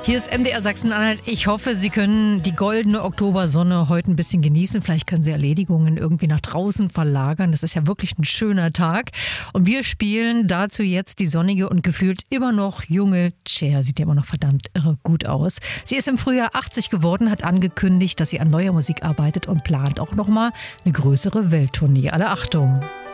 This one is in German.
Hier ist MDR Sachsen-Anhalt. Ich hoffe, Sie können die goldene Oktobersonne heute ein bisschen genießen. Vielleicht können Sie Erledigungen irgendwie nach draußen verlagern. Das ist ja wirklich ein schöner Tag. Und wir spielen dazu jetzt die sonnige und gefühlt immer noch junge Cher. Sieht ja immer noch verdammt irre gut aus. Sie ist im Frühjahr 80 geworden, hat angekündigt, dass sie an neuer Musik arbeitet und plant auch nochmal eine größere Welttournee. Alle Achtung!